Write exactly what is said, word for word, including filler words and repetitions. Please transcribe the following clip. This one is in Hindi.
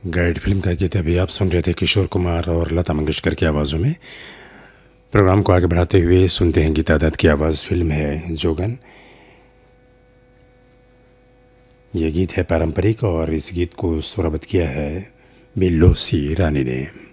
गाइड फिल्म का गीत अभी आप सुन रहे थे किशोर कुमार और लता मंगेशकर की आवाज़ों में। प्रोग्राम को आगे बढ़ाते हुए सुनते हैं गीता दत्त की आवाज़। फिल्म है जोगन। ये गीत है पारंपरिक और इस गीत को स्वरबद्ध किया है बिल्लो सी रानी ने।